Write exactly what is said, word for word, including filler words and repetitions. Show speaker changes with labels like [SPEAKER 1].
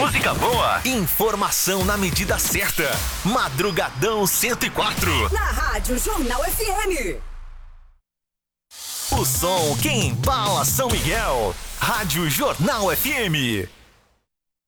[SPEAKER 1] música boa, informação na medida certa. Madrugadão cento e quatro.
[SPEAKER 2] Na Rádio Jornal F M.
[SPEAKER 1] O som que embala São Miguel. Rádio Jornal F M.